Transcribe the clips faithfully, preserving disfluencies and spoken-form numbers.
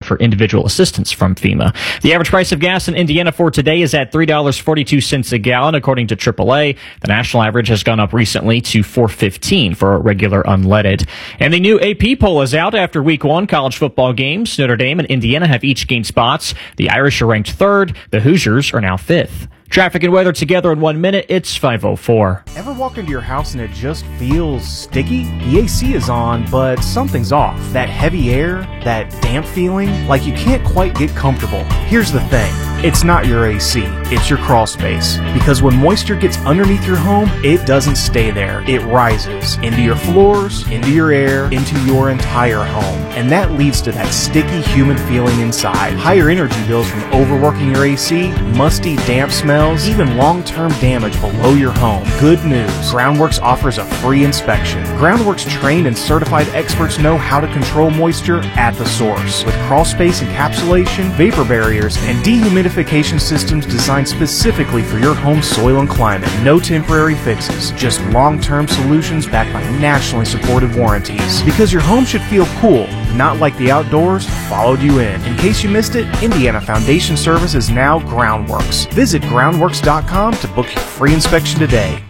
for individual assistance from FEMA. The average price of gas in Indiana for today is at three dollars and forty-two cents a gallon, according to triple A. The national average has gone up recently to four dollars and fifteen cents for a regular unleaded. And the new A P poll is out after week one college football games. Notre Dame and Indiana have each gained spots. The Irish are ranked third. The Hoosiers are now fifth. Traffic and weather together in one minute. It's five oh four. Ever walk into your house and it just feels sticky? The A C is on, but something's off. That heavy air, that damp feeling, like you can't quite get comfortable. Here's the thing. It's not your A C, it's your crawl space. Because when moisture gets underneath your home, it doesn't stay there. It rises into your floors, into your air, into your entire home. And that leads to that sticky, humid feeling inside. Higher energy bills from overworking your A C, musty, damp smells, even long-term damage below your home. Good news. Groundworks offers a free inspection. Groundworks trained and certified experts know how to control moisture at the source. With crawl space encapsulation, vapor barriers, and dehumidification systems designed specifically for your home's soil and climate. No temporary fixes, just long-term solutions backed by nationally supported warranties. Because your home should feel cool, not like the outdoors followed you in. In case you missed it, Indiana Foundation Service is now Groundworks. Visit groundworks dot com to book your free inspection today.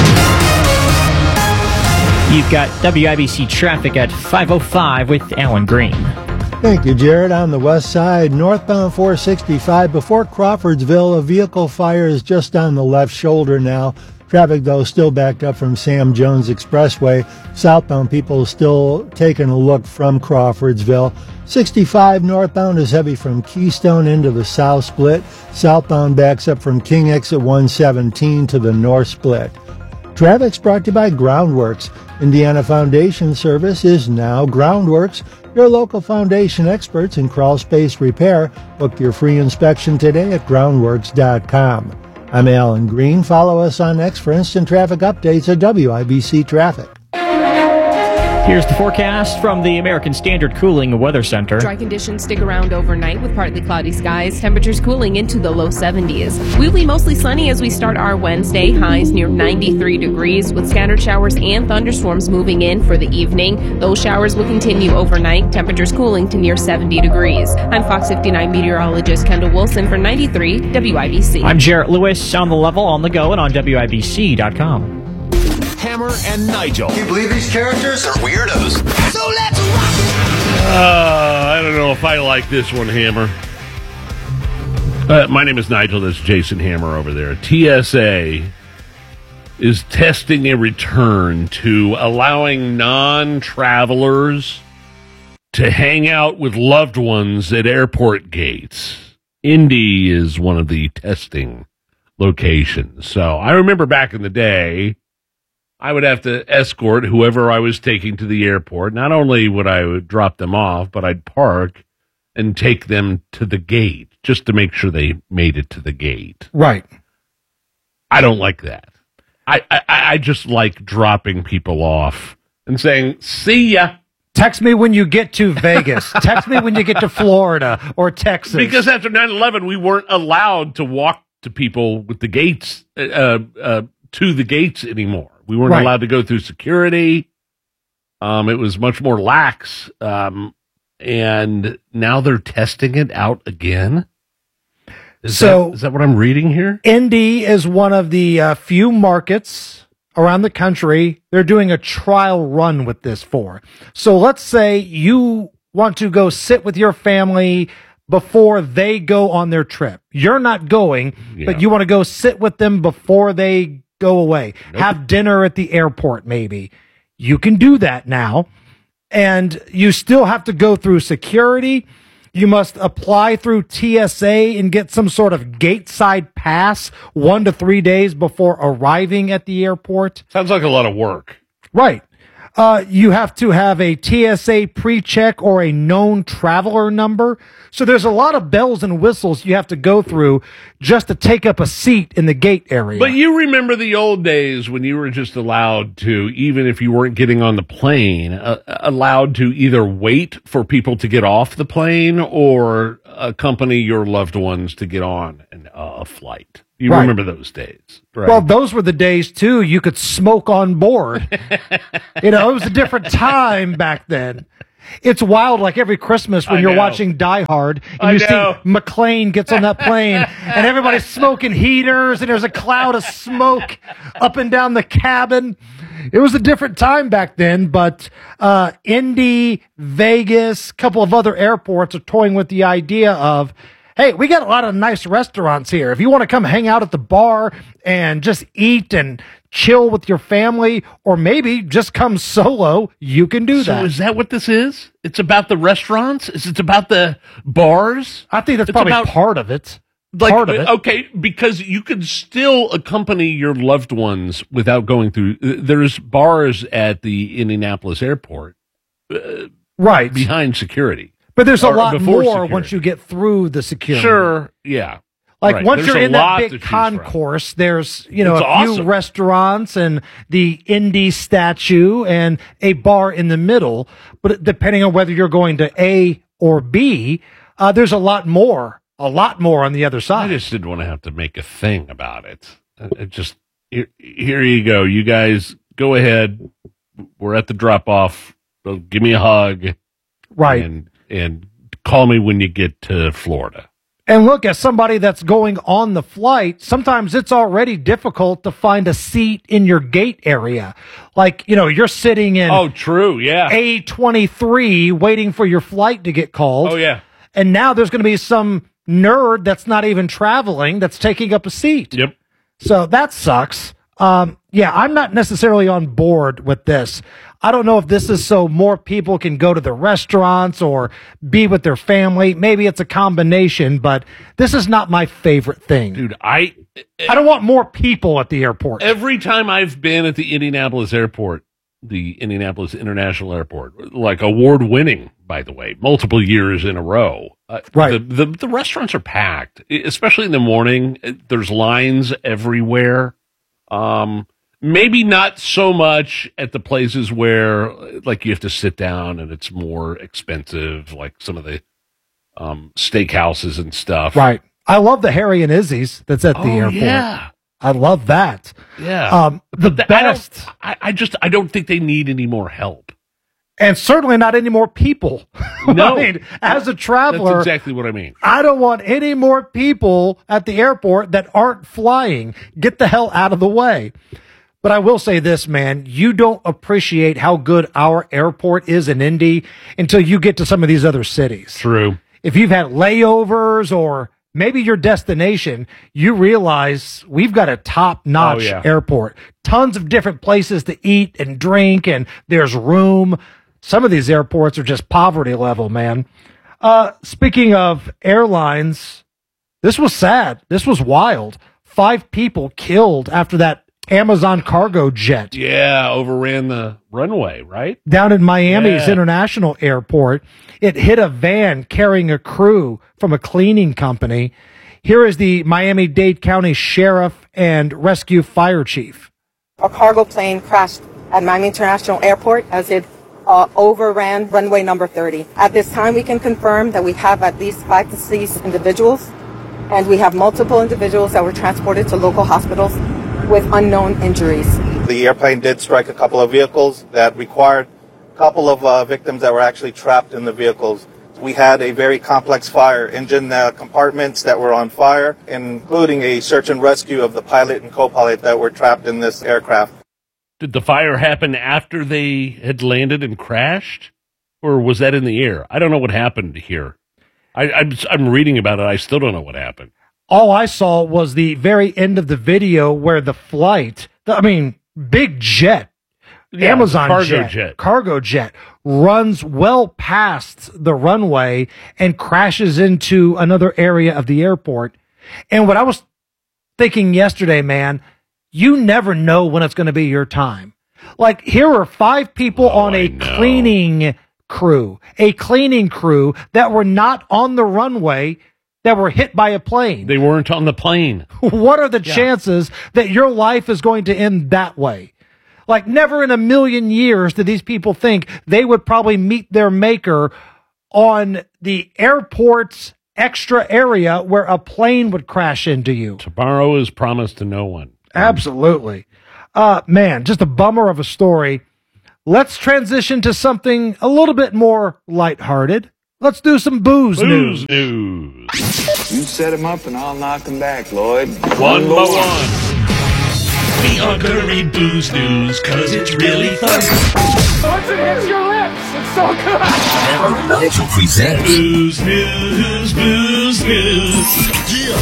You've got W I B C traffic at five oh five with Alan Green. Thank you, Jared. On the west side, northbound four sixty-five, before Crawfordsville, a vehicle fires just on the left shoulder now. Traffic, though, still backed up from Sam Jones Expressway. Southbound people still taking a look from Crawfordsville. sixty-five northbound is heavy from Keystone into the south split. Southbound backs up from King Exit one seventeen to the north split. Traffic's brought to you by Groundworks. Indiana Foundation Service is now Groundworks, your local foundation experts in crawl space repair. Book your free inspection today at groundworks dot com. I'm Alan Green. Follow us on X for instant traffic updates at W I B C Traffic. Here's the forecast from the American Standard Cooling Weather Center. Dry conditions stick around overnight with partly cloudy skies. Temperatures cooling into the low seventies. We'll be mostly sunny as we start our Wednesday. Highs near ninety-three degrees with scattered showers and thunderstorms moving in for the evening. Those showers will continue overnight. Temperatures cooling to near seventy degrees. I'm Fox fifty-nine meteorologist Kendall Wilson for ninety-three W I B C. I'm Jarrett Lewis on the level, on the go, and on W I B C dot com. Hammer and Nigel. Can you believe these characters are weirdos? So let's rock it! Uh, I don't know if I like this one, Hammer. Uh, my name is Nigel. This is Jason Hammer over there. T S A is testing a return to allowing non-travelers to hang out with loved ones at airport gates. Indy is one of the testing locations. So I remember back in the day, I would have to escort whoever I was taking to the airport. Not only would I would drop them off, but I'd park and take them to the gate just to make sure they made it to the gate. Right. I don't like that. I, I, I just like dropping people off and saying, see ya. Text me when you get to Vegas. Text me when you get to Florida or Texas. Because after nine eleven, we weren't allowed to walk to people with the gates, uh, uh, to the gates anymore. We weren't right. allowed to go through security. Um, it was much more lax. Um, and now they're testing it out again. Is, so, that, is that what I'm reading here? Indy is one of the uh, few markets around the country they're doing a trial run with this for. So let's say you want to go sit with your family before they go on their trip. You're not going, yeah. but you want to go sit with them before they go away. Nope. Have dinner at the airport, maybe. You can do that now. And you still have to go through security. You must apply through T S A and get some sort of gate-side pass one to three days before arriving at the airport. Sounds like a lot of work. Right. Uh, you have to have a T S A pre-check or a known traveler number. So there's a lot of bells and whistles you have to go through just to take up a seat in the gate area. But you remember the old days when you were just allowed to, even if you weren't getting on the plane, uh, allowed to either wait for people to get off the plane or accompany your loved ones to get on an, uh, a flight. You right. remember those days, right? Well, those were the days, too. You could smoke on board. You know, it was a different time back then. It's wild, like every Christmas when I you're know. watching Die Hard and I you know. see McClane gets on that plane and everybody's smoking heaters and there's a cloud of smoke up and down the cabin. It was a different time back then, but uh, Indy, Vegas, a couple of other airports are toying with the idea of, hey, we got a lot of nice restaurants here. If you want to come hang out at the bar and just eat and chill with your family, or maybe just come solo, you can do So that. is that what this is? It's about the restaurants? Is it about the bars? I think that's It's probably about- part of it. Like, part of it. Okay, because you could still accompany your loved ones without going through. There's bars at the Indianapolis airport Right. behind security. But there's a or lot before more security. once you get through the security. Sure, yeah. Like Right. once There's you're a in that lot to big choose from. concourse, there's, you know, It's a awesome. few restaurants and the Indy statue and a bar in the middle. But depending on whether you're going to A or B, uh, there's a lot more, a lot more on the other I side. just didn't want to have to make a thing about it. I- I just here, here you go. You guys go ahead. We're at the drop off. Give me a hug. Right. And and call me when you get to Florida. And look, as somebody that's going on the flight, sometimes it's already difficult to find a seat in your gate area. Like, you know, you're sitting in Oh, true. Yeah. A twenty-three waiting for your flight to get called. Oh, yeah. And now there's going to be some nerd that's not even traveling that's taking up a seat. Yep. So that sucks. Um, yeah, I'm not necessarily on board with this. I don't know if this is so more people can go to the restaurants or be with their family. Maybe it's a combination, but this is not my favorite thing. Dude, I I don't want more people at the airport. every time I've been at the Indianapolis airport, the Indianapolis International Airport, like award winning, by the way, multiple years in a row. Uh, Right. The, the the restaurants are packed, especially in the morning. There's lines everywhere. Um, maybe not so much at the places where like you have to sit down and it's more expensive, like some of the um, steakhouses and stuff. Right. I love the Harry and Izzy's that's at the Oh, airport. yeah. I love that. Yeah. Um, the But I don't- best, I, I just I don't think they need any more help. and certainly not any more people. No. I mean, as a That's traveler, exactly what I mean. I don't want any more people at the airport that aren't flying. Get the hell out of the way. But I will say this, man, you don't appreciate how good our airport is in Indy until you get to some of these other cities. True. If you've had layovers or maybe your destination, you realize we've got a top-notch Oh, yeah. airport. Tons of different places to eat and drink, and there's room. Some of these airports are just poverty level, man. Uh, speaking of airlines, this was sad. This was wild. Five people killed after that Amazon cargo jet Yeah, overran the runway, right? down in Miami's Yeah. International Airport. It hit a van carrying a crew from a cleaning company. Here is the Miami-Dade County Sheriff and Rescue Fire Chief. A cargo plane crashed at Miami International Airport as it uh, overran runway number thirty. At this time, we can confirm that we have at least five deceased individuals, and we have multiple individuals that were transported to local hospitals with unknown injuries. The airplane did strike a couple of vehicles that required a couple of uh, victims that were actually trapped in the vehicles. We had a very complex fire, engine uh, compartments that were on fire, including a search and rescue of the pilot and co-pilot that were trapped in this aircraft. Did the fire happen after they had landed and crashed? Or was that in the air? I don't know what happened here. I, I'm, I'm reading about it. I still don't know what happened. All I saw was the very end of the video where the flight, I mean, big jet, Yeah, Amazon cargo jet, jet. cargo jet runs well past the runway and crashes into another area of the airport. And what I was thinking yesterday, man, you never know when it's going to be your time. Like, here are five people Oh, on I a know. cleaning crew, a cleaning crew that were not on the runway, that were hit by a plane. They weren't on the plane. What are the chances that your life is going to end that way? Like, never in a million years did these people think they would probably meet their maker on the airport's extra area where a plane would crash into you. Tomorrow is promised to no one. Absolutely. Uh, man, just a bummer of a story. let's transition to something a little bit more lighthearted. Let's do some booze, Booze news. news. You set him up and I'll knock him back, Lloyd. One by one. We are gonna read booze news, cause it's really fun. Once it hits your lips, it's so good. Hammer Nigel presents Booze News, Booze News. Yeah.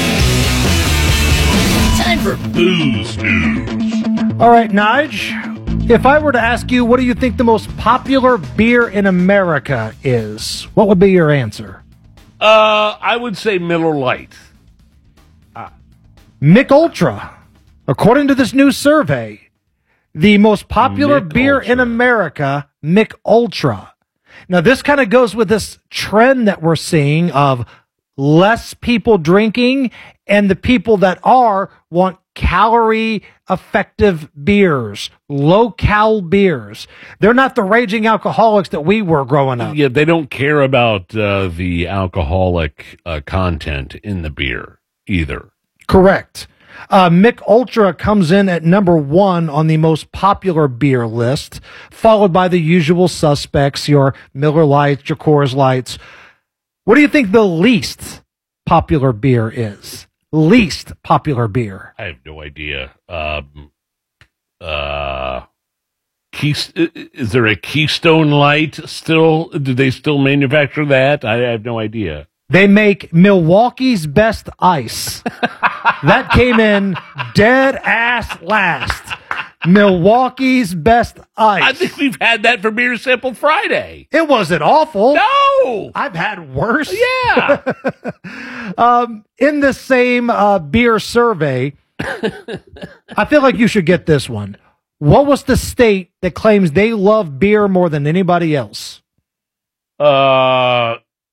Time for Booze News. All right, Nige. If I were to ask you, what do you think the most popular beer in America is? What would be your answer? Uh, I would say Miller Lite. Uh, Mich Ultra. According to this new survey, the most popular Mich beer Ultra. in America, Mich Ultra. Now, this kind of goes with this trend that we're seeing of less people drinking, and the people that are want calorie effective beers, low cal beers. They're not the raging alcoholics that we were growing up. Yeah, they don't care about uh, the alcoholic uh, content in the beer either. Correct. Uh, Mich Ultra comes in at number one on the most popular beer list, followed by the usual suspects, your Miller Lights, your Coors Lights. What do you think the least popular beer is? Least popular beer. I have no idea. Um, uh, Keys- is there a Keystone Light still? Do they still manufacture that? I have no idea. They make Milwaukee's Best Ice. That came in dead ass last. Milwaukee's Best Ice. I think we've had that for Beer Sample Friday. It wasn't awful. No! I've had worse. Yeah. um, in the same uh, beer survey, I feel like you should get this one. What was the state that claims they love beer more than anybody else? Uh,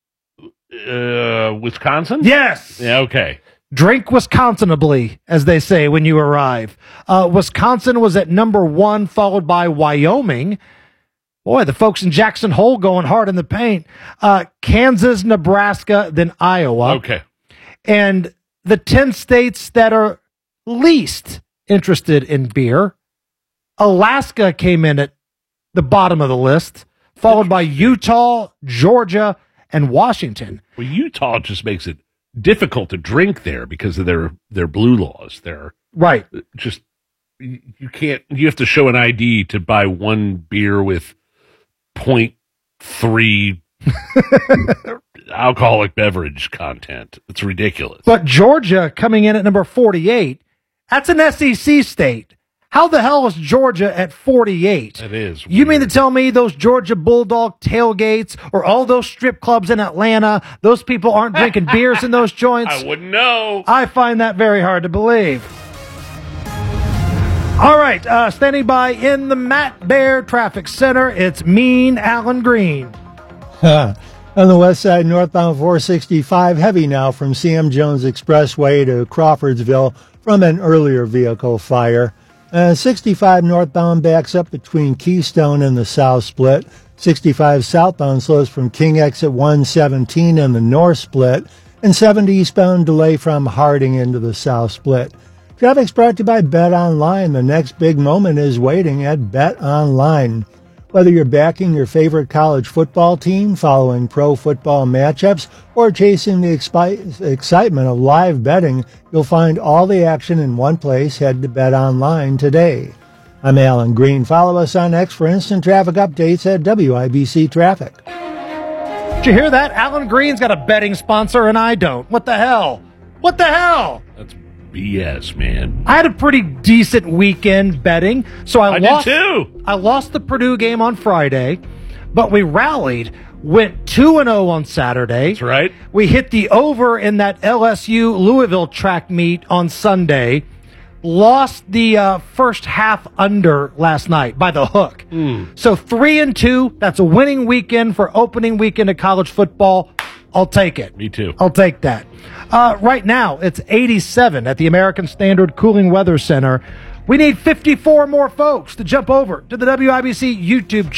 uh Wisconsin? Yes. Yeah, okay. Drink Wisconsinably, as they say when you arrive. Uh, Wisconsin was at number one, followed by Wyoming. Boy, the folks in Jackson Hole going hard in the paint. Uh, Kansas, Nebraska, then Iowa. Okay. And the ten states that are least interested in beer, Alaska came in at the bottom of the list, followed by Utah, Georgia, and Washington. Well, Utah just makes it difficult to drink there because of their their blue laws. They're right. Just you can't. You have to show an I D to buy one beer with point three alcoholic beverage content. It's ridiculous. But Georgia coming in at number forty-eight. That's an S E C state. How the hell is Georgia at forty-eight? It is. You mean to tell me those Georgia Bulldog tailgates or all those strip clubs in Atlanta, those people aren't drinking beers in those joints? I wouldn't know. I find that very hard to believe. All right, uh, standing by in the Matt Bear Traffic Center, it's Mean Alan Green. On the west side, northbound four sixty-five, heavy now from Sam Jones Expressway to Crawfordsville from an earlier vehicle fire. Uh, sixty-five northbound backs up between Keystone and the South Split. sixty-five southbound slows from King Exit one seventeen and the North Split. And seventy eastbound delay from Harding into the South Split. Traffic's brought to you by Bet Online. The next big moment is waiting at Bet Online. Whether you're backing your favorite college football team, following pro football matchups, or chasing the expi- excitement of live betting, you'll find all the action in one place. Head to Bet Online today. I'm Alan Green. Follow us on X for instant traffic updates at W I B C Traffic. Did you hear that? Alan Green's got a betting sponsor and I don't. What the hell? What the hell? That's B S, man. I had a pretty decent weekend betting, so I, I lost. did too. I lost the Purdue game on Friday, but we rallied. Went two and zero on Saturday. That's right. We hit the over in that L S U Louisville track meet on Sunday. Lost the uh, first half under last night by the hook. Mm. So three and two. That's a winning weekend for opening weekend of college football. I'll take it. Me too. I'll take that. Uh, right now, it's eighty-seven at the American Standard Cooling Weather Center. We need fifty-four more folks to jump over to the W I B C YouTube chat.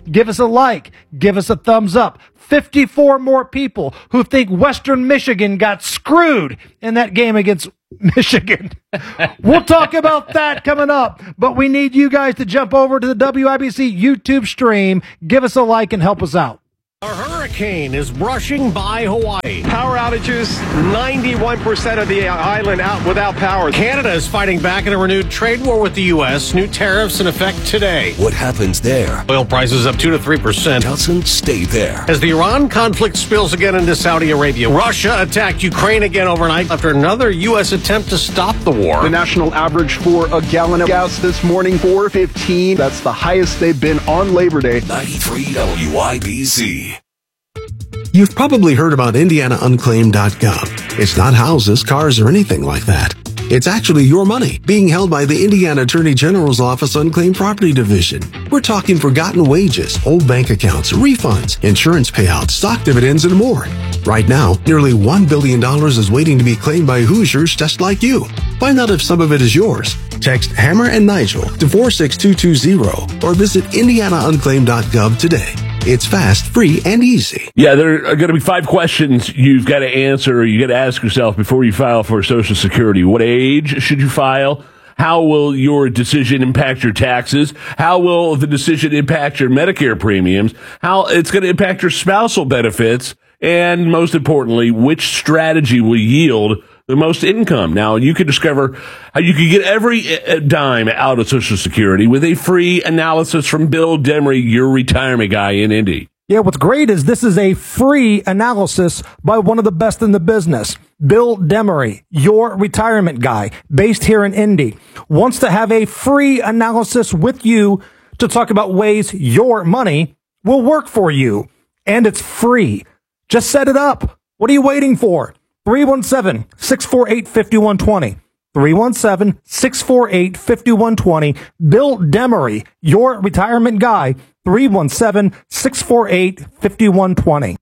give us a like, give us a thumbs up. fifty-four more people who think Western Michigan got screwed in that game against Michigan. We'll talk about that coming up, but we need you guys to jump over to the W I B C YouTube stream, give us a like, and help us out. A hurricane is brushing by Hawaii. Power outages, ninety-one percent of the island out without power. Canada is fighting back in a renewed trade war with the U S. New tariffs in effect today. What happens there? Oil prices up two to three percent. Doesn't stay there. As the Iran conflict spills again into Saudi Arabia, Russia attacked Ukraine again overnight after another U S attempt to stop the war. The national average for a gallon of gas this morning, four fifteen. That's the highest they've been on Labor Day. ninety-three W I B C. You've probably heard about Indiana Unclaimed dot gov. It's not houses, cars, or anything like that. It's actually your money being held by the Indiana Attorney General's Office Unclaimed Property Division. We're talking forgotten wages, old bank accounts, refunds, insurance payouts, stock dividends, and more. Right now, nearly one billion dollars is waiting to be claimed by Hoosiers just like you. Find out if some of it is yours. Text Hammer and Nigel to four six two two zero or visit Indiana Unclaimed dot gov today. It's fast, free, and easy. Yeah, there are going to be five questions you've got to answer, or you got to ask yourself before you file for Social Security. What age should you file? How will your decision impact your taxes? How will the decision impact your Medicare premiums? How it's going to impact your spousal benefits? And most importantly, which strategy will yield the most income? Now, you can discover how you can get every dime out of Social Security with a free analysis from Bill Demery, your retirement guy in Indy. Yeah, what's great is this is a free analysis by one of the best in the business. Bill Demery, your retirement guy, based here in Indy, wants to have a free analysis with you to talk about ways your money will work for you. And it's free. Just set it up. What are you waiting for? three one seven, six four eight, five one two zero. three one seven, six four eight, five one two zero. Bill Demery, your retirement guy. three one seven, six four eight, five one two zero.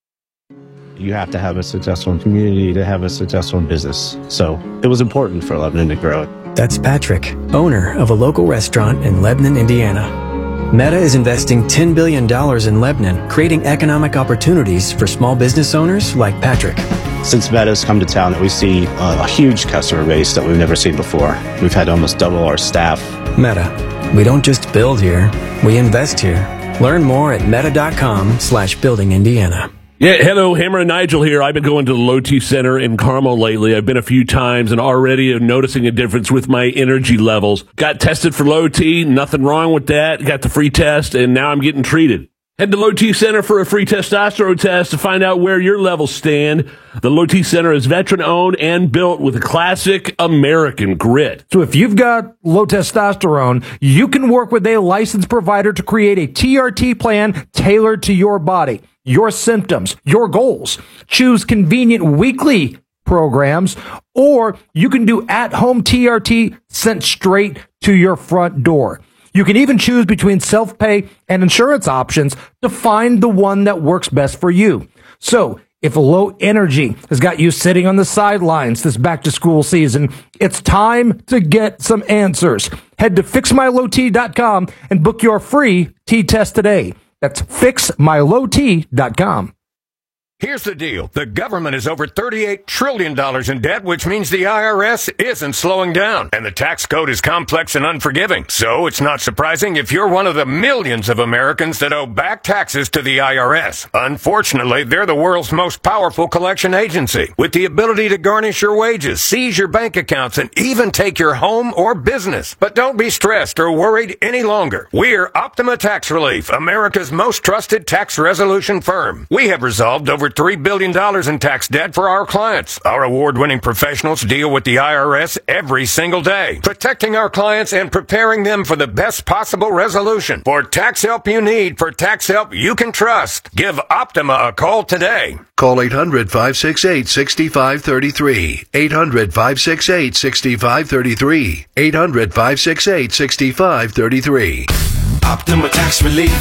You have to have a successful community to have a successful business. So it was important for Lebanon to grow it. That's Patrick, owner of a local restaurant in Lebanon, Indiana. Meta is investing ten billion dollars in Lebanon, creating economic opportunities for small business owners like Patrick. Since Meta's come to town, we see a, a huge customer base that we've never seen before. We've had almost double our staff. Meta. We don't just build here, we invest here. Learn more at meta.com slash building Indiana. Yeah, hello, Hammer and Nigel here. I've been going to the Low T Center in Carmel lately. I've been a few times and already am noticing a difference with my energy levels. Got tested for low T, nothing wrong with that. Got the free test, and now I'm getting treated. Head to Low T Center for a free testosterone test to find out where your levels stand. The Low T Center is veteran-owned and built with a classic American grit. So if you've got low testosterone, you can work with a licensed provider to create a T R T plan tailored to your body, your symptoms, your goals. Choose convenient weekly programs, or you can do at-home T R T sent straight to your front door. You can even choose between self-pay and insurance options to find the one that works best for you. So if low energy has got you sitting on the sidelines this back-to-school season, it's time to get some answers. Head to fix my low t dot com and book your free T-test today. That's fix my low t dot com. Here's the deal. The government is over thirty-eight trillion dollars in debt, which means the I R S isn't slowing down. And the tax code is complex and unforgiving. So it's not surprising if you're one of the millions of Americans that owe back taxes to the I R S. Unfortunately, they're the world's most powerful collection agency, with the ability to garnish your wages, seize your bank accounts, and even take your home or business. But don't be stressed or worried any longer. We're Optima Tax Relief, America's most trusted tax resolution firm. We have resolved over three billion dollars in tax debt for our clients. Our award-winning professionals deal with the I R S every single day, protecting our clients and preparing them for the best possible resolution. For tax help you need, for tax help you can trust, give Optima a call today. Call eight hundred, five six eight, six five three three. eight hundred, five six eight, six five three three. eight hundred, five six eight, six five three three. Optima Tax Relief.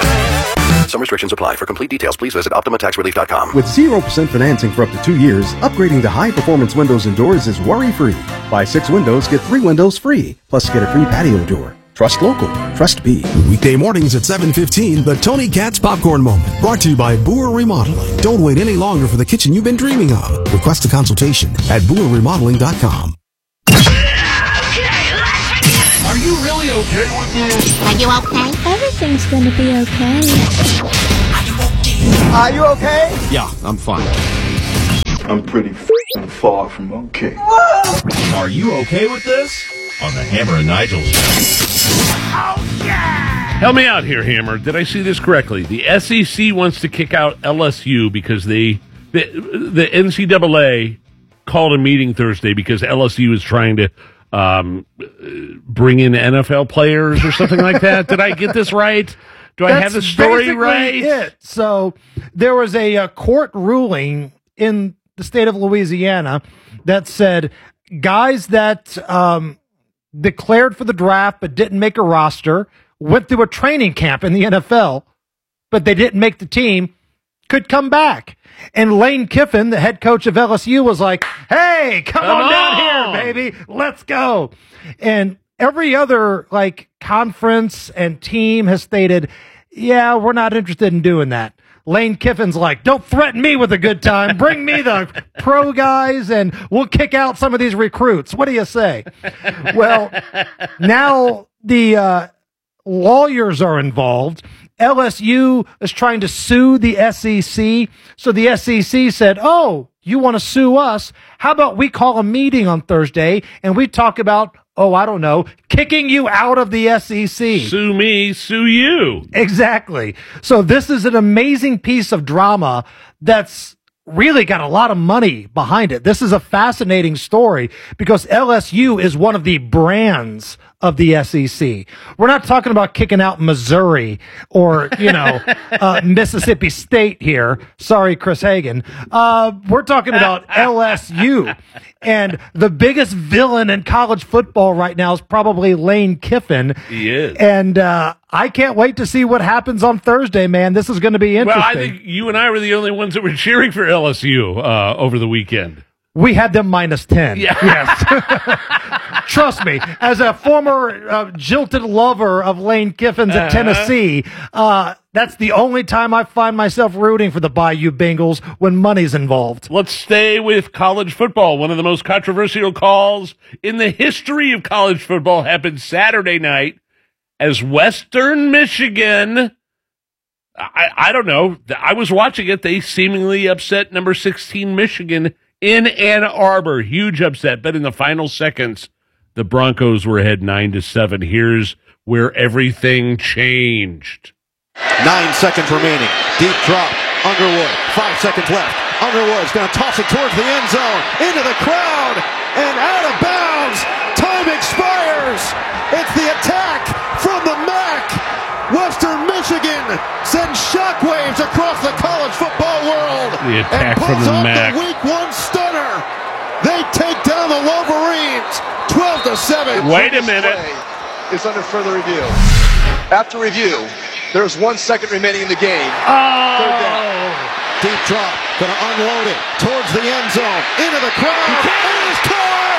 Some restrictions apply. For complete details, please visit Optima Tax Relief dot com. With zero percent financing for up to two years, upgrading to high-performance windows and doors is worry-free. Buy six windows, get three windows free, plus get a free patio door. Trust local. Trust B. Weekday mornings at seven fifteen, the Tony Katz Popcorn Moment. Brought to you by Boer Remodeling. Don't wait any longer for the kitchen you've been dreaming of. Request a consultation at boer remodeling dot com. Are you really okay with this? Are you okay? Everything's gonna be okay. Are you okay? Yeah, I'm fine. I'm pretty f***ing far from okay. Are you okay with this? On the Hammer and Nigel show. Oh, yeah! Help me out here, Hammer. Did I see this correctly? The S E C wants to kick out L S U because they the, the N C double A called a meeting Thursday because L S U is trying to um, bring in N F L players or something like that. Did I get this right? Do I That's have the story basically right? It. So there was a, a court ruling in the state of Louisiana that said guys that um, declared for the draft but didn't make a roster, went through a training camp in the N F L, but they didn't make the team, could come back. And Lane Kiffin, the head coach of L S U, was like, hey, come, come on, on down here, baby. Let's go. And every other like conference and team has stated, yeah, we're not interested in doing that. Lane Kiffin's like, don't threaten me with a good time. Bring me the pro guys and we'll kick out some of these recruits. What do you say? Well, now the uh, lawyers are involved. L S U is trying to sue the S E C. So the S E C said, oh, you want to sue us? How about we call a meeting on Thursday and we talk about, oh, I don't know, kicking you out of the S E C. Sue me, sue you. Exactly. So this is an amazing piece of drama that's really got a lot of money behind it. This is a fascinating story because L S U is one of the brands of the S E C. We're not talking about kicking out Missouri or, you know, uh, Mississippi State here. Sorry, Chris Hagan. Uh, we're talking about L S U. And the biggest villain in college football right now is probably Lane Kiffin. He is. And uh, I can't wait to see what happens on Thursday, man. This is going to be interesting. Well, I think you and I were the only ones that were cheering for L S U uh, over the weekend. We had them minus ten. Yeah. Yes. Trust me, as a former uh, jilted lover of Lane Kiffin's at Uh-huh. Tennessee, uh, that's the only time I find myself rooting for the Bayou Bengals when money's involved. Let's stay with college football. One of the most controversial calls in the history of college football happened Saturday night as Western Michigan, I, I don't know, I was watching it. They seemingly upset number sixteen Michigan in Ann Arbor. Huge upset, but in the final seconds, the Broncos were ahead nine to seven. Here's where everything changed. Nine seconds remaining. Deep drop. Underwood. Five seconds left. Underwood's going to toss it towards the end zone. Into the crowd. And out of bounds. Time expires. It's the attack from the M A C. Western Michigan sends shockwaves across the college football world. The attack and from the off M A C. The week one stunner. They take down the Wolverines. twelve to seven. Wait a minute. Is under further review. After review, there's one second remaining in the game. Oh! Third down. Deep drop. Going to unload it towards the end zone. Into the crowd. And it is caught.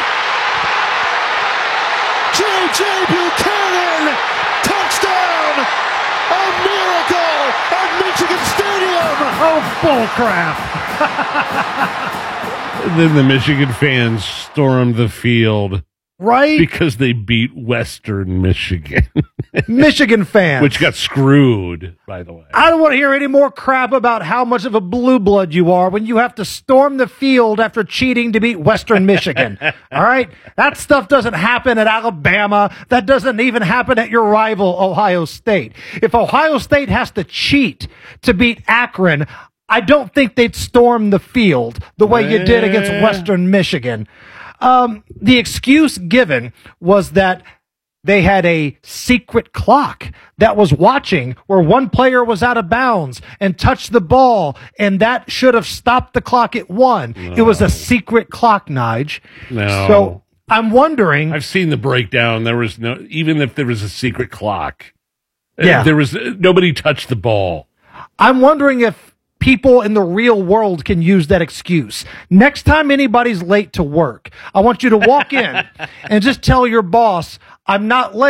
J J. Buchanan. Touchdown. A miracle at Michigan Stadium. Oh, bull crap. Then the Michigan fans stormed the field. Right? Because they beat Western Michigan. Michigan fans. Which got screwed, by the way. I don't want to hear any more crap about how much of a blue blood you are when you have to storm the field after cheating to beat Western Michigan. All right? That stuff doesn't happen at Alabama. That doesn't even happen at your rival, Ohio State. If Ohio State has to cheat to beat Akron, I don't think they'd storm the field the way you did against Western Michigan. Um, the excuse given was that they had a secret clock that was watching where one player was out of bounds and touched the ball, and that should have stopped the clock at one. No. It was a secret clock, Nige. No. So I'm wondering. I've seen the breakdown. There was no, even if there was a secret clock, yeah. there was nobody touched the ball. I'm wondering if people in the real world can use that excuse. Next time anybody's late to work, I want you to walk in and just tell your boss, I'm not late.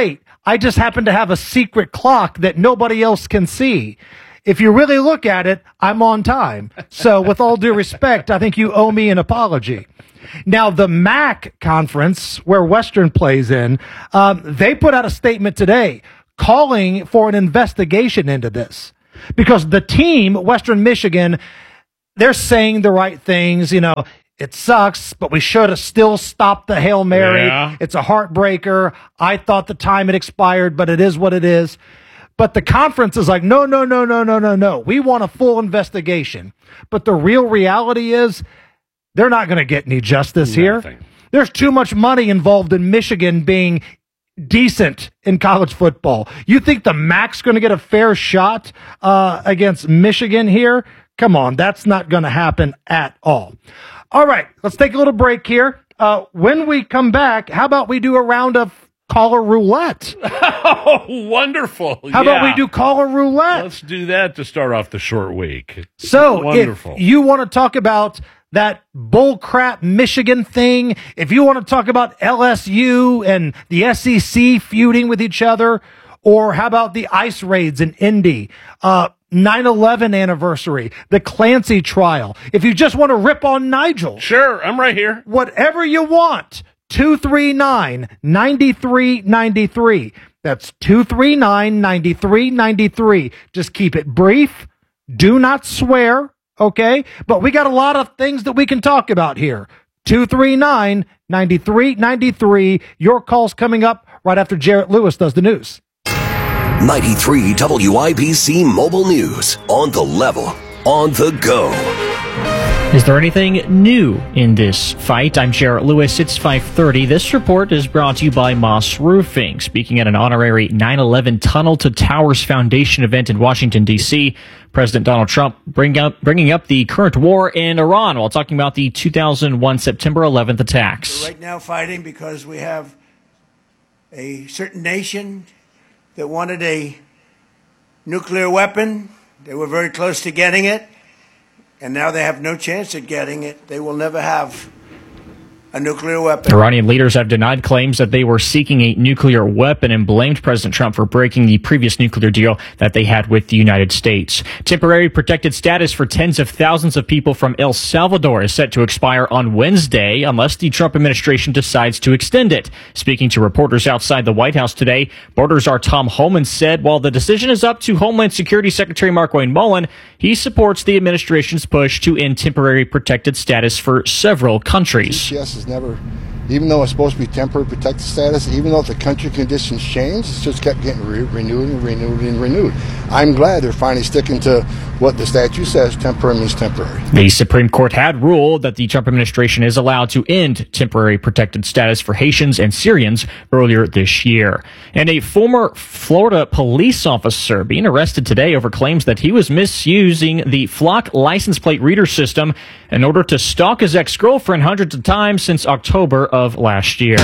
I just happen to have a secret clock that nobody else can see. If you really look at it, I'm on time. So with all due respect, I think you owe me an apology. Now, the M A C conference, where Western plays in, um, they put out a statement today calling for an investigation into this because the team, Western Michigan, they're saying the right things. You know, it sucks, but we should have still stopped the Hail Mary. Yeah. It's a heartbreaker. I thought the time had expired, but it is what it is. But the conference is like, no, no, no, no, no, no, no. We want a full investigation. But the real reality is they're not going to get any justice Nothing. here. There's too much money involved in Michigan being decent in college football. You think the M A C's going to get a fair shot uh, against Michigan here? Come on, that's not going to happen at all. All right, let's take a little break here. Uh, when we come back, how about we do a round of caller roulette? Oh, wonderful. How yeah. about we do caller roulette? Let's do that to start off the short week. So Wonderful. if you want to talk about that bullcrap Michigan thing, if you want to talk about L S U and the S E C feuding with each other, or how about the ICE raids in Indy, uh, nine eleven anniversary, the Clancy trial, if you just want to rip on Nigel. Sure, I'm right here. Whatever you want, two three nine, nine three nine three. That's two three nine, nine three nine three. Just keep it brief. Do not swear. Okay, but we got a lot of things that we can talk about here. two three nine, nine three nine three. Your call's coming up right after Jarrett Lewis does the news. ninety-three W I B C Mobile News. On the level. On the go. Is there anything new in this fight? I'm Jarrett Lewis. It's five thirty. This report is brought to you by Moss Roofing. Speaking at an honorary nine eleven Tunnel to Towers Foundation event in Washington, D C, President Donald Trump bring up, bringing up the current war in Iran while talking about the two thousand one September eleventh attacks. We're right now fighting because we have a certain nation that wanted a nuclear weapon. They were very close to getting it. And now they have no chance at getting it. They will never have a nuclear weapon. Iranian leaders have denied claims that they were seeking a nuclear weapon and blamed President Trump for breaking the previous nuclear deal that they had with the United States. Temporary protected status for tens of thousands of people from El Salvador is set to expire on Wednesday unless the Trump administration decides to extend it. Speaking to reporters outside the White House today, Border Czar Tom Homan said while the decision is up to Homeland Security Secretary Markwayne Mullin, he supports the administration's push to end temporary protected status for several countries. Yes, it's never, even though it's supposed to be temporary protected status, even though the country conditions change, it's just kept getting re- renewed and renewed and renewed. I'm glad they're finally sticking to what the statute says, temporary means temporary. The Supreme Court had ruled that the Trump administration is allowed to end temporary protected status for Haitians and Syrians earlier this year. And a former Florida police officer being arrested today over claims that he was misusing the Flock license plate reader system in order to stalk his ex-girlfriend hundreds of times since October of last year.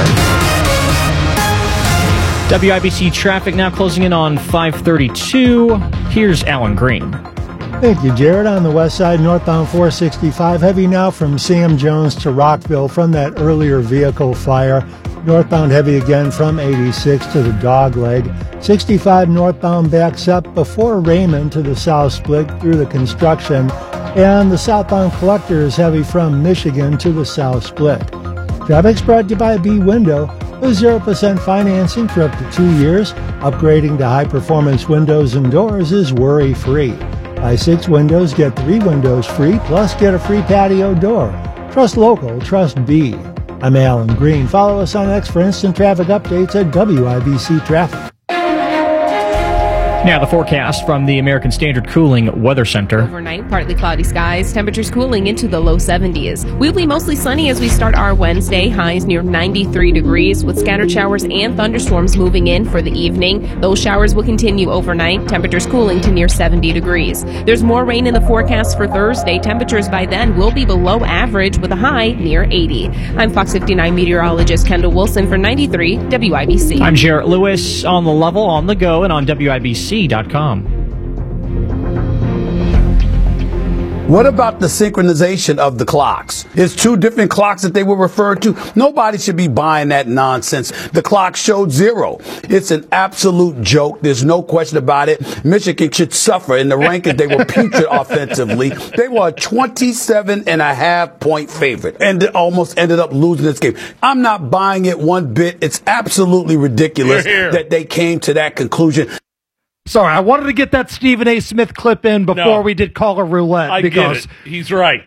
W I B C traffic now closing in on five thirty-two. Here's Alan Green. Thank you, Jared. On the west side, northbound four sixty-five, heavy now from Sam Jones to Rockville from that earlier vehicle fire. Northbound heavy again from eighty-six to the Dogleg. sixty-five northbound backs up before Raymond to the south split through the construction. And the southbound collector is heavy from Michigan to the south split. Traffic's brought to you by B Window with zero percent financing for up to two years. Upgrading to high-performance windows and doors is worry-free. Buy six windows, get three windows free, plus get a free patio door. Trust local, trust B. I'm Alan Green. Follow us on X for instant traffic updates at W I B C Traffic. Now the forecast from the American Standard Cooling Weather Center. Overnight, partly cloudy skies, temperatures cooling into the low seventies. We'll be mostly sunny as we start our Wednesday, highs near ninety-three degrees, with scattered showers and thunderstorms moving in for the evening. Those showers will continue overnight, temperatures cooling to near seventy degrees. There's more rain in the forecast for Thursday. Temperatures by then will be below average with a high near eighty. I'm Fox fifty-nine meteorologist Kendall Wilson for ninety-three W I B C. I'm Jarrett Lewis on the level, on the go, and on W I B C dot com. What about the synchronization of the clocks? It's two different clocks that they were referred to. Nobody should be buying that nonsense. The clock showed zero. It's an absolute joke. There's no question about it. Michigan should suffer. In the rankings, they were putrid offensively. They were a twenty-seven and a half point favorite and almost ended up losing this game. I'm not buying it one bit. It's absolutely ridiculous Here, here. that they came to that conclusion. Sorry, I wanted to get that Stephen A. Smith clip in before No. we did caller roulette. I because get it. He's right.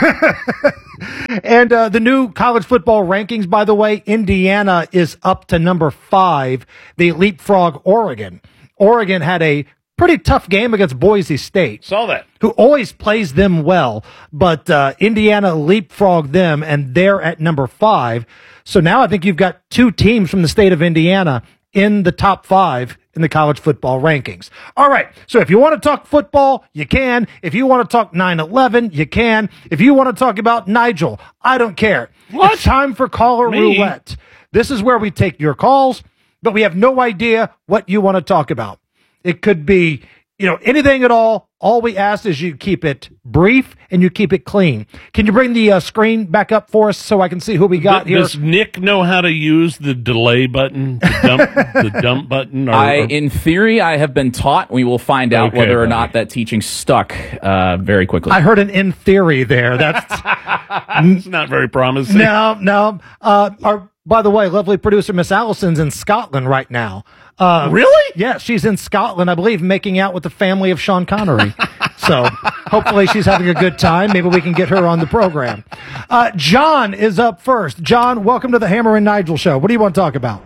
And uh, the new college football rankings, by the way, Indiana is up to number five. They leapfrog Oregon. Oregon had a pretty tough game against Boise State. Saw that. Who always plays them well, but uh, Indiana leapfrogged them, and they're at number five. So now I think you've got two teams from the state of Indiana in the top five in the college football rankings. All right, so if you want to talk football, you can. If you want to talk nine eleven, you can. If you want to talk about Nigel, I don't care. What? It's time for caller Me? roulette. This is where we take your calls, but we have no idea what you want to talk about. It could be, you know, anything at all. All we ask is you keep it brief and you keep it clean. Can you bring the uh, screen back up for us so I can see who we got Th- here? Does Nick know how to use the delay button, the dump, the dump button? Or, I, or- in theory, I have been taught. We will find out Okay, whether or buddy. not that teaching stuck uh, very quickly. I heard an in theory there. That's it's not very promising. no, no. Uh, our, by the way, lovely producer Miss Allison's in Scotland right now. Uh, Really? Yeah, she's in Scotland, I believe, making out with the family of Sean Connery. So hopefully she's having a good time. Maybe we can get her on the program. Uh, John is up first. John, welcome to the Hammer and Nigel show. What do you want to talk about?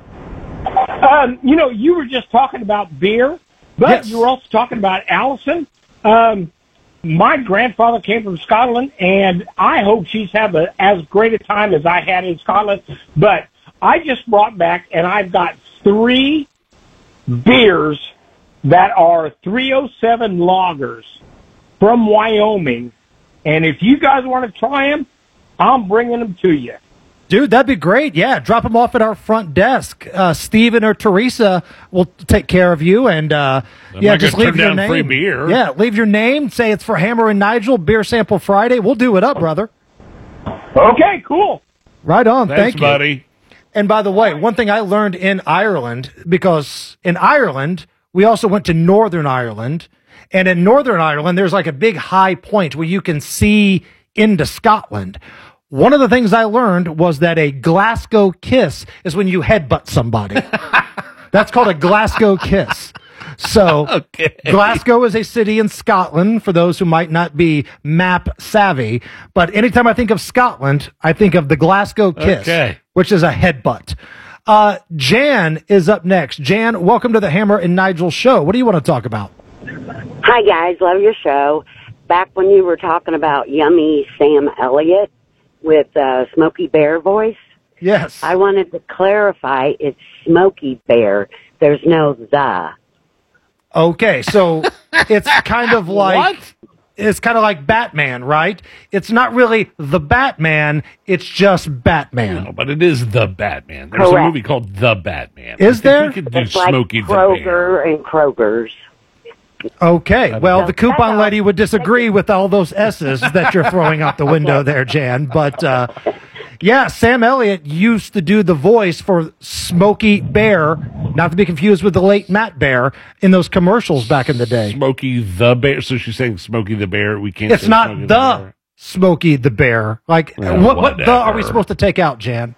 Um, you know, you were just talking about beer, but Yes. you were also talking about Allison. Um, my grandfather came from Scotland, and I hope she's had a, as great a time as I had in Scotland. But I just brought back, and I've got three beers that are three oh seven lagers from Wyoming. And if you guys want to try them, I'm bringing them to you. Dude, that'd be great. Yeah, drop them off at our front desk. Uh, Steven or Teresa will take care of you. And uh, I'm yeah, not just gonna leave turn your down name. free beer. Yeah, leave your name. Say it's for Hammer and Nigel, Beer Sample Friday. We'll do it up, brother. Okay, cool. Right on. Thanks, Thank you. buddy. And by the way, one thing I learned in Ireland, because in Ireland, we also went to Northern Ireland. And in Northern Ireland, there's like a big high point where you can see into Scotland. One of the things I learned was that a Glasgow kiss is when you headbutt somebody. That's called a Glasgow kiss. So Okay. Glasgow is a city in Scotland, for those who might not be map savvy. But anytime I think of Scotland, I think of the Glasgow kiss, Okay. which is a headbutt. Uh, Jan is up next. Jan, welcome to the Hammer and Nigel show. What do you want to talk about? Hi, guys. Love your show. Back when you were talking about yummy Sam Elliott with uh, Smokey Bear voice, Yes. I wanted to clarify it's Smokey Bear. There's no the. Okay, so it's kind of like What? it's kind of like Batman, right? It's not really the Batman, it's just Batman. No, but it is the Batman. There's Correct. a movie called The Batman. Is I think there? We could do It's like Smokey the Bear. Kroger and Kroger's. Okay, well, So the coupon that's all. lady would disagree with all those S's that you're throwing out the window there, Jan. But uh, yeah, Sam Elliott used to do the voice for Smokey Bear, not to be confused with the late Matt Bear, in those commercials back in the day. Smokey the Bear. So she's saying Smokey the Bear. We can't. It's say not Smokey the Bear. Smokey the Bear. Like, Yeah, what, what the are we whatever. supposed to take out, Jan?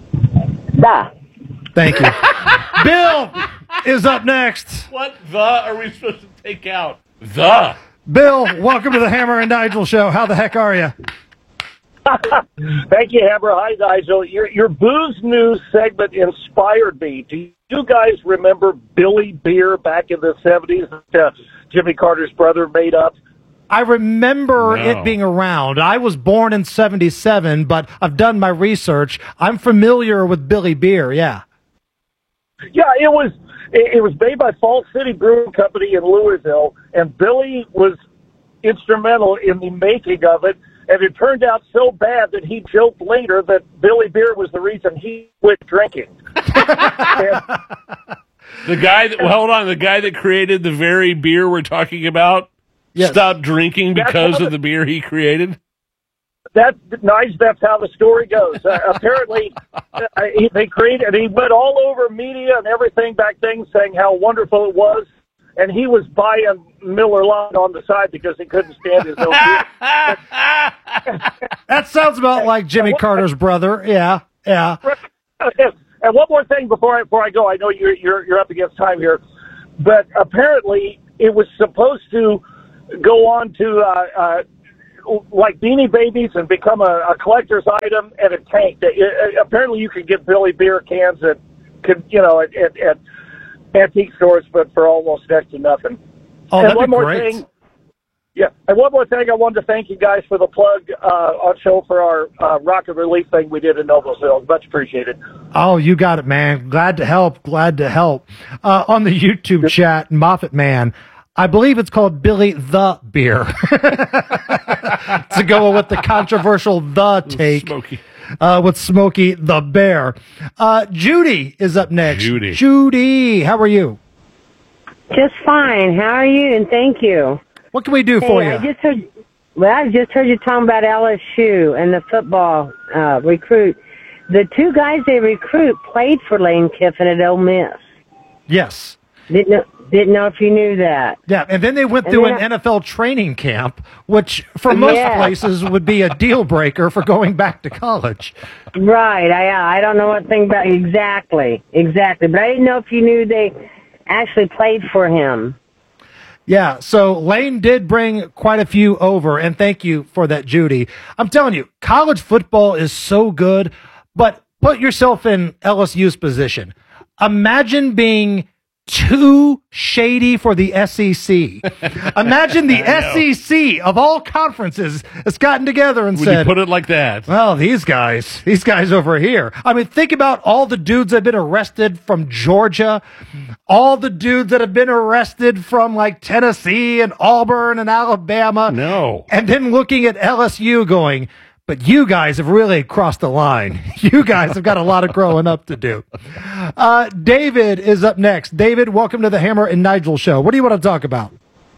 The. Thank you. Bill is up next. What the are we supposed to take out? The. Bill, welcome to the Hammer and Nigel show. How the heck are you? Thank you, Hammer. Hi, Nigel. Your, your Booze News segment inspired me. Do you guys remember Billy Beer back in the seventies that uh, Jimmy Carter's brother made up? I remember No. it being around. I was born in seventy-seven, but I've done my research. I'm familiar with Billy Beer, yeah. Yeah, it was it, it was made by Fall City Brewing Company in Louisville, and Billy was instrumental in the making of it. And it turned out so bad that he joked later that Billy Beer was the reason he quit drinking. And The guy that well, hold on, the guy that created the very beer we're talking about Yes. Stopped drinking because of the beer he created? That's nice. That's how the story goes. Uh, apparently, uh, he, they created. He went all over media and everything back then, saying how wonderful it was, and he was buying Miller Lite on the side because he couldn't stand his own beer. That sounds about like Jimmy Carter's brother. Yeah, yeah. And one more thing before I before I go, I know you're you're you're up against time here, but apparently it was supposed to go on to. Uh, uh, like Beanie Babies and become a, a collector's item and a tank. It, it, apparently you could get Billy beer cans at, could, you know, at, at, at antique stores, but for almost next to nothing. Oh, and that'd one be more great. thing. Yeah, and one more thing, I wanted to thank you guys for the plug uh, on show for our uh, Rocket Relief thing we did in Noblesville. Much appreciated. Oh, you got it, man. Glad to help. Glad to help. Uh, on the YouTube chat, Moffat Man, I believe it's called Billy the Beer. To go with the controversial the take. Smokey. Uh, with Smokey the Bear. Uh, Judy is up next. Judy. Judy, how are you? Just fine. How are you? And thank you. What can we do hey, for you? I just heard, well, I just heard you talking about L S U and the football uh, recruit. The two guys they recruit played for Lane Kiffin at Ole Miss. Yes. Didn't know, didn't know if you knew that. Yeah, and then they went And through then an I- N F L training camp, which for most Yeah. places would be a deal breaker for going back to college. Right. I I don't know what thing about exactly, exactly. But I didn't know if you knew they actually played for him. Yeah, so Lane did bring quite a few over, and thank you for that, Judy. I'm telling you, college football is so good, but put yourself in L S U's position. Imagine being too shady for the S E C. Imagine the S E C of all conferences has gotten together and When said, you put it like that. well, these guys, these guys over here. I mean, think about all the dudes that have been arrested from Georgia, all the dudes that have been arrested from like Tennessee and Auburn and Alabama. No. And then looking at L S U going, but you guys have really crossed the line. You guys have got a lot of growing up to do. Uh, David is up next. David, welcome to the Hammer and Nigel show. What do you want to talk about?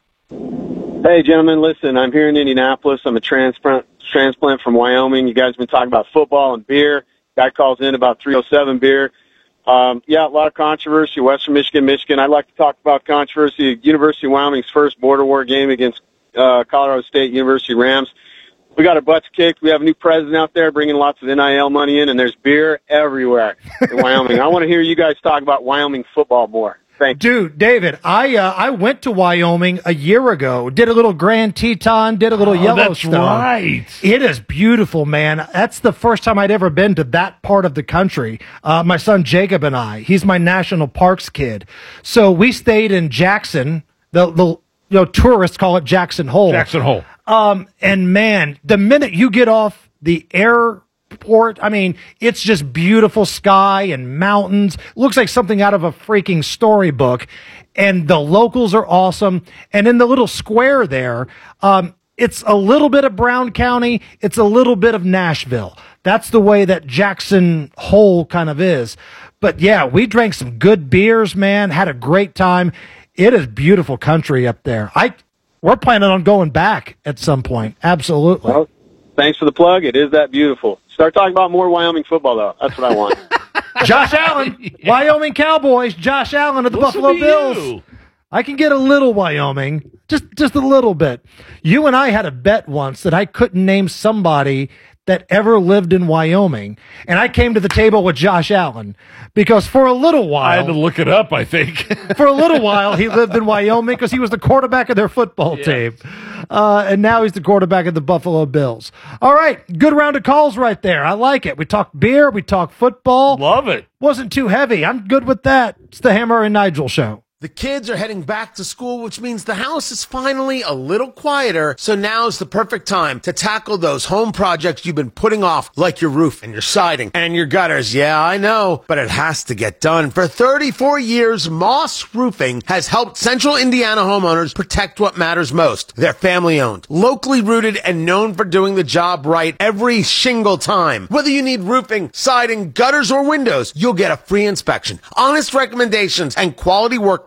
Hey, gentlemen, listen, I'm here in Indianapolis. I'm a transplant transplant from Wyoming. You guys have been talking about football and beer. Guy calls in about three oh seven beer. Um, yeah, a lot of controversy. Western Michigan, Michigan. I'd like to talk about controversy. University of Wyoming's first border war game against uh, Colorado State University Rams. We got our butts kicked. We have a new president out there bringing lots of N I L money in, and there's beer everywhere in Wyoming. I want to hear you guys talk about Wyoming football more. Thank you. Dude, David, I uh, I went to Wyoming a year ago, did a little Grand Teton, did a little Oh, Yellowstone. that's right. It is beautiful, man. That's the first time I'd ever been to that part of the country. Uh, my son Jacob and I, he's my national parks kid. So we stayed in Jackson, the, the you know, tourists call it Jackson Hole. Jackson Hole. Um, and man, the minute you get off the airport, I mean, it's just beautiful sky and mountains. Looks like something out of a freaking storybook. And the locals are awesome. And in the little square there, um, it's a little bit of Brown County. It's a little bit of Nashville. That's the way that Jackson Hole kind of is. But yeah, we drank some good beers, man. Had a great time. It is beautiful country up there. I, we're planning on going back at some point. Absolutely. Well, thanks for the plug. It is that beautiful. Start talking about more Wyoming football, though. That's what I want. Josh Allen, yeah. Wyoming Cowboys, Josh Allen at the Listen Buffalo to Bills. you. I can get a little Wyoming, just just a little bit. You and I had a bet once that I couldn't name somebody that ever lived in Wyoming, and I came to the table with Josh Allen because for a little while I had to look it up, I think. for a little while he lived in Wyoming because he was the quarterback of their football Yeah. team, uh, and now he's the quarterback of the Buffalo Bills. All right, good round of calls right there. I like it. We talked beer, we talked football. Love it. Wasn't too heavy. I'm good with that. It's the Hammer and Nigel show. The kids are heading back to school, which means the house is finally a little quieter, so now's the perfect time to tackle those home projects you've been putting off, like your roof and your siding and your gutters. Yeah, I know, but it has to get done. For thirty-four years, Moss Roofing has helped Central Indiana homeowners protect what matters most. They're family-owned, locally rooted, and known for doing the job right every single time. Whether you need roofing, siding, gutters, or windows, you'll get a free inspection, honest recommendations, and quality workmanship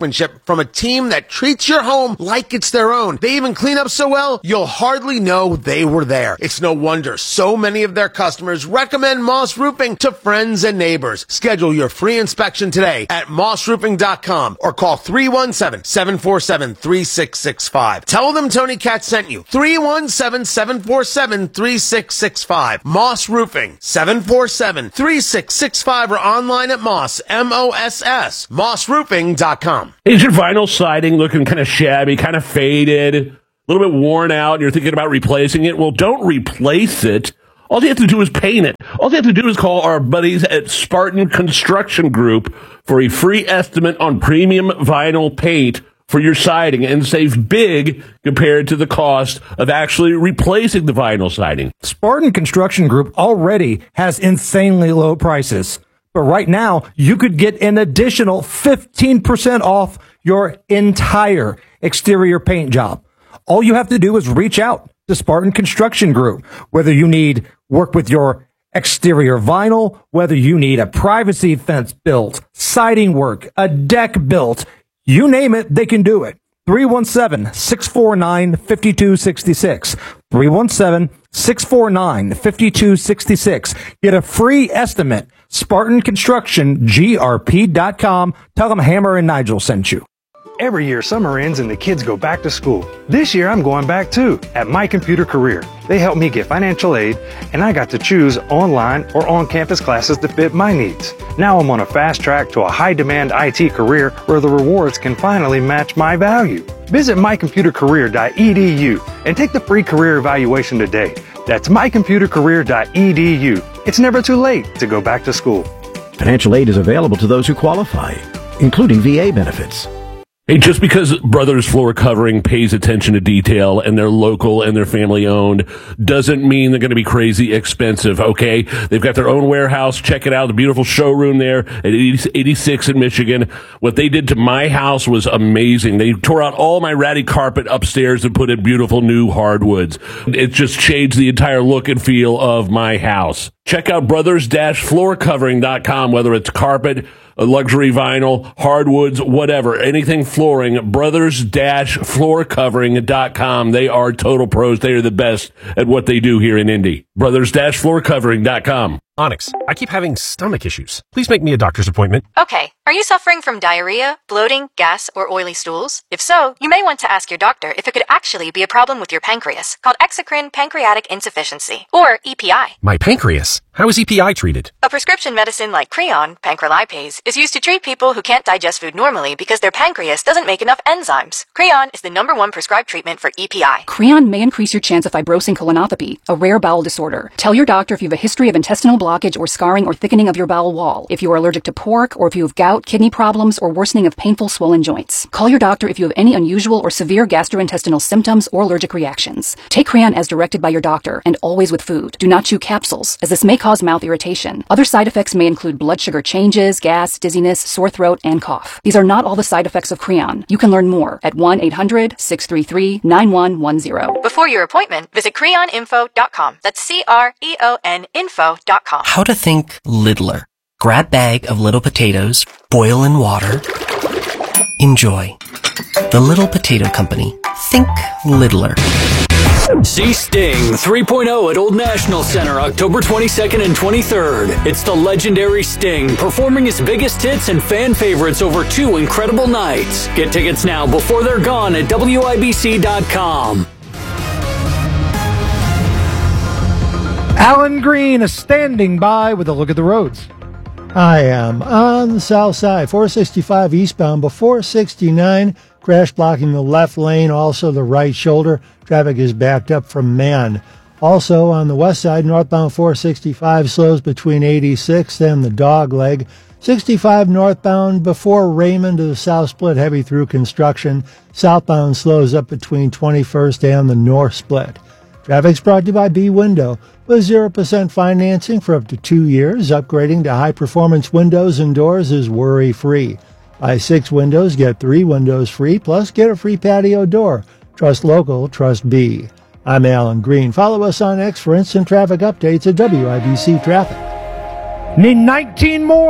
workmanship from a team that treats your home like it's their own. They even clean up so well, you'll hardly know they were there. It's no wonder so many of their customers recommend Moss Roofing to friends and neighbors. Schedule your free inspection today at moss roofing dot com or call three one seven, seven four seven, three six six five. Tell them Tony Katz sent you. three one seven, seven four seven, three six six five. Moss Roofing, seven four seven, three six six five, or online at Moss, M O S S, moss roofing dot com. Is your vinyl siding looking kind of shabby, kind of faded, a little bit worn out, and you're thinking about replacing it? Well, don't replace it. All you have to do is paint it. All you have to do is call our buddies at Spartan Construction Group for a free estimate on premium vinyl paint for your siding and save big compared to the cost of actually replacing the vinyl siding. Spartan Construction Group already has insanely low prices, but right now you could get an additional fifteen percent off your entire exterior paint job. All you have to do is reach out to Spartan Construction Group, whether you need work with your exterior vinyl, whether you need a privacy fence built, siding work, a deck built, you name it, they can do it. three one seven, six four nine, five two six six. three one seven, six four nine, five two six six. Get a free estimate. Spartan Construction G R P dot com. Tell them Hammer and Nigel sent you. Every year, summer ends and the kids go back to school. This year, I'm going back too, at My Computer Career. They helped me get financial aid, and I got to choose online or on-campus classes that fit my needs. Now I'm on a fast track to a high-demand I T career where the rewards can finally match my value. Visit my computer career dot e d u and take the free career evaluation today. That's my computer career dot e d u. It's never too late to go back to school. Financial aid is available to those who qualify, including V A benefits. Hey, just because Brothers Floor Covering pays attention to detail and they're local and they're family owned doesn't mean they're going to be crazy expensive, okay? They've got their own warehouse. Check it out. The beautiful showroom there at eighty-six in Michigan. What they did to my house was amazing. They tore out all my ratty carpet upstairs and put in beautiful new hardwoods. It just changed the entire look and feel of my house. Check out brothers floor covering dot com, whether it's carpet, luxury vinyl, hardwoods, whatever, anything flooring, brothers floor covering dot com. They are total pros. They are the best at what they do here in Indy. brothers floor covering dot com. Onyx, I keep having stomach issues. Please make me a doctor's appointment. Okay. Are you suffering from diarrhea, bloating, gas, or oily stools? If so, you may want to ask your doctor if it could actually be a problem with your pancreas, called exocrine pancreatic insufficiency, or E P I. My pancreas? How is E P I treated? A prescription medicine like Creon, pancrelipase, is used to treat people who can't digest food normally because their pancreas doesn't make enough enzymes. Creon is the number one prescribed treatment for E P I. Creon may increase your chance of fibrosing colonopathy, a rare bowel disorder. Tell your doctor if you have a history of intestinal blockage or scarring or thickening of your bowel wall, if you are allergic to pork, or if you have gout, kidney problems, or worsening of painful swollen joints. Call your doctor if you have any unusual or severe gastrointestinal symptoms or allergic reactions. Take Creon as directed by your doctor, and always with food. Do not chew capsules, as this may cause mouth irritation. Other side effects may include blood sugar changes, gas, dizziness, sore throat, and cough. These are not all the side effects of Creon. You can learn more at one eight hundred, six three three, nine one one zero. Before your appointment, visit creon info dot com. That's C R E O N info dot com. How to think littler. Grab bag of little potatoes, boil in water, enjoy. The Little Potato Company. Think littler. See Sting three point oh at Old National Center October twenty-second and twenty-third. It's the legendary Sting performing his biggest hits and fan favorites over two incredible nights. Get tickets now before they're gone at W I B C dot com. Alan Green is standing by with a look at the roads. I am on the south side, four sixty-five eastbound before sixty-nine. Crash blocking the left lane, also the right shoulder. Traffic is backed up from Man. Also on the west side, northbound four sixty-five slows between eighty-sixth and the Dog Leg. sixty-five northbound before Raymond to the south split, heavy through construction. Southbound slows up between twenty-first and the north split. Traffic's brought to you by B-Window. With zero percent financing for up to two years, upgrading to high-performance windows and doors is worry-free. Buy six windows, get three windows free, plus get a free patio door. Trust local, trust B. I'm Alan Green. Follow us on X for instant traffic updates at W I B C Traffic. Need nineteen more.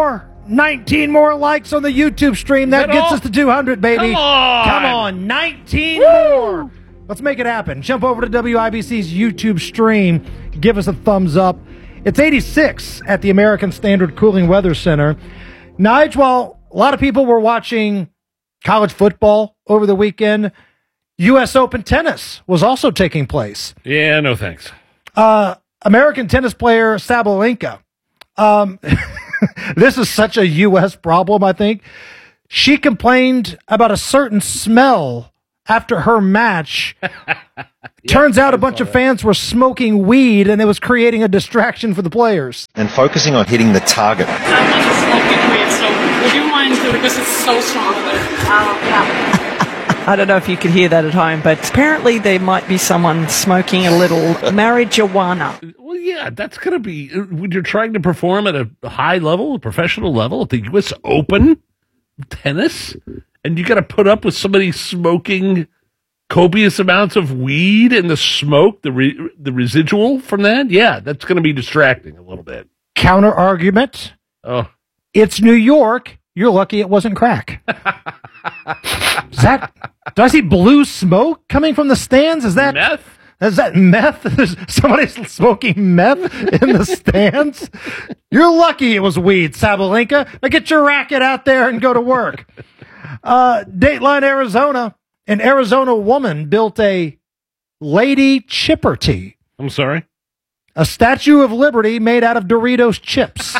nineteen more likes on the YouTube stream. That gets us to two hundred, baby. Come on. Come on. nineteen more. Let's make it happen. Jump over to W I B C's YouTube stream. Give us a thumbs up. It's eighty-six at the American Standard Cooling Weather Center. Nige, while a lot of people were watching college football over the weekend, U S Open tennis was also taking place. Yeah, no thanks. Uh, American tennis player Sabalenka. Um, this is such a U S problem, I think. She complained about a certain smell after her match. Turns out a bunch of fans were smoking weed, and it was creating a distraction for the players. And focusing on hitting the target. I'm not smoking weed, so would you mind too, because it's so strong. Oh, yeah. I don't know if you could hear that at home, but apparently there might be someone smoking a little marijuana. Well, yeah, that's going to be, when you're trying to perform at a high level, a professional level, at the U S Open tennis, and you got to put up with somebody smoking copious amounts of weed and the smoke, the re- the residual from that. Yeah, that's going to be distracting a little bit. Counter argument. Oh, it's New York. You're lucky it wasn't crack. Is that? Do I see blue smoke coming from the stands? Is that meth? Is that meth? Is somebody smoking meth in the stands? You're lucky it was weed, Sabalenka. Now get your racket out there and go to work. Uh, Dateline, Arizona. An Arizona woman built a Lady Chipperty. I'm sorry? A Statue of Liberty made out of Doritos chips.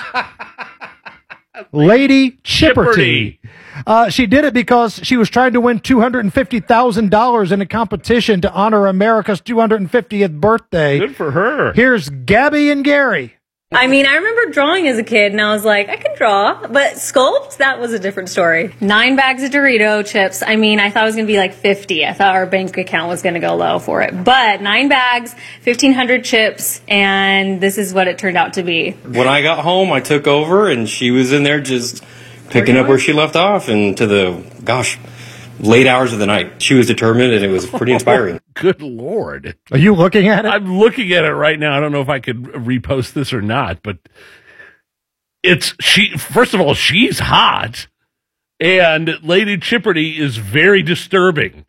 Lady Chipperty. Uh, she did it because she was trying to win two hundred fifty thousand dollars in a competition to honor America's two hundred fiftieth birthday. Good for her. Here's Gabby and Gary. I mean, I remember drawing as a kid, and I was like, I could draw, but sculpt, that was a different story. Nine bags of Dorito chips. I mean, I thought it was going to be like fifty. I thought our bank account was going to go low for it. But nine bags, fifteen hundred chips, and this is what it turned out to be. When I got home, I took over, and she was in there just picking up where she left off, and to the, gosh, late hours of the night. She was determined, and it was pretty inspiring. Good Lord. Are you looking at it? I'm looking at it right now. I don't know if I could repost this or not, but it's she. First of all, she's hot, and Lady Chipperty is very disturbing.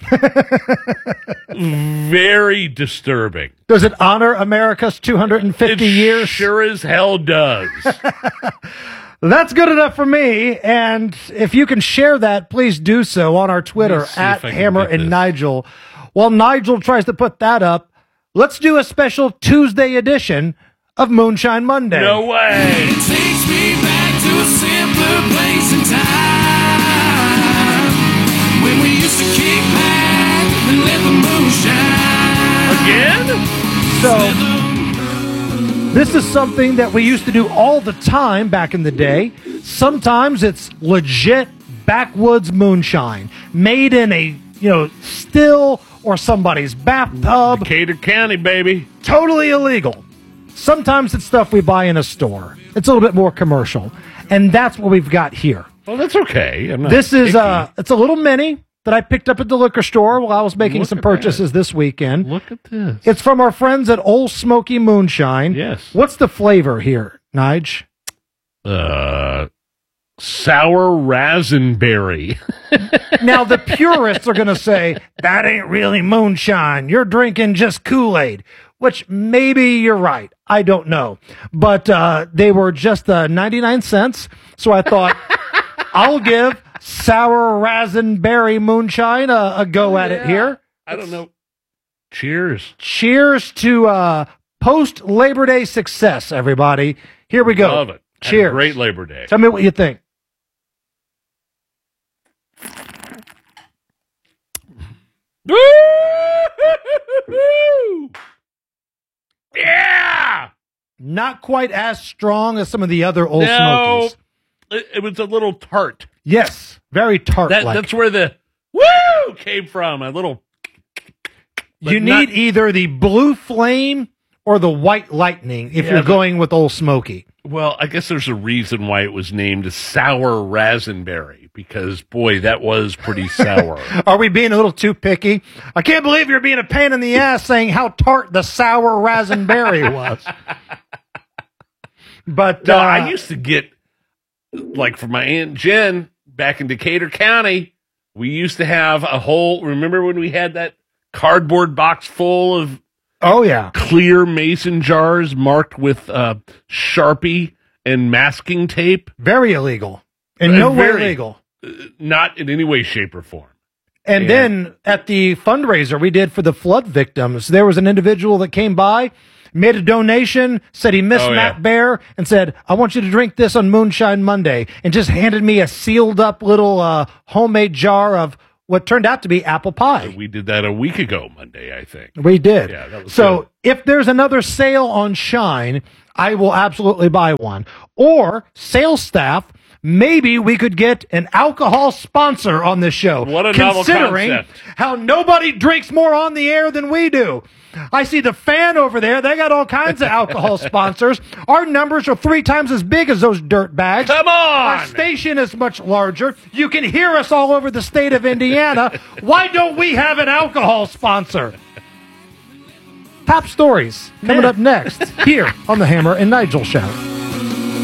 Very disturbing. Does it honor America's two hundred fifty it years? Sure as hell does. That's good enough for me. And if you can share that, please do so on our Twitter at Hammer and Nigel. While Nigel tries to put that up, let's do a special Tuesday edition of Moonshine Monday. No way. It takes me back to a simpler place in time when we used to kick back and let the moon shine. Again? So this is something that we used to do all the time back in the day. Sometimes it's legit backwoods moonshine made in a, you know, still or somebody's bathtub. Decatur County, baby. Totally illegal. Sometimes it's stuff we buy in a store. It's a little bit more commercial. And that's what we've got here. Well, that's okay. I'm not this is picky. uh it's a little mini that I picked up at the liquor store while I was making Look some at purchases that. this weekend. Look at this. It's from our friends at Old Smoky Moonshine. Yes. What's the flavor here, Nige? Uh, sour raspberry. Now, the purists are going to say, that ain't really moonshine. You're drinking just Kool-Aid, which maybe you're right. I don't know. But uh, they were just uh, ninety-nine cents. So I thought, I'll give sour raspberry moonshine a, a go at yeah. it here. I don't know. Cheers. Cheers to uh, post-Labor Day success, everybody. Here we go. Love it. Had a Cheers. great Labor Day. Tell me what you think. Yeah! Not quite as strong as some of the other Old no, Smokies. It, it was a little tart. Yes, very tart-like. That, that's where the woo came from. A little. You not- need either the Blue Flame or the White Lightning if Yeah, you're but- going with Old Smoky. Well, I guess there's a reason why it was named sour raspberry, because, boy, that was pretty sour. Are we being a little too picky? I can't believe you're being a pain in the ass saying how tart the sour raspberry was. But No, uh, I used to get like for my Aunt Jen back in Decatur County, we used to have a whole, remember when we had that cardboard box full of oh yeah clear mason jars marked with uh, Sharpie and masking tape? Very illegal. In Uh, no way very- legal. uh, Not in any way, shape, or form. And Yeah. then at the fundraiser we did for the flood victims, there was an individual that came by, made a donation, said he missed Oh, yeah. Matt Bear, and said, I want you to drink this on Moonshine Monday, and just handed me a sealed up little uh, homemade jar of what turned out to be apple pie. We did that a week ago Monday, I think. We did. Yeah, that was so good. if there's another sale on Shine, I will absolutely buy one. Or sales staff, maybe we could get an alcohol sponsor on this show. What a novel considering concept. how nobody drinks more on the air than we do. I see the fan over there. They got all kinds of alcohol sponsors. Our numbers are three times as big as those dirt bags. Come on! Our station is much larger. You can hear us all over the state of Indiana. Why don't we have an alcohol sponsor? Top stories coming up next here on the Hammer and Nigel Show.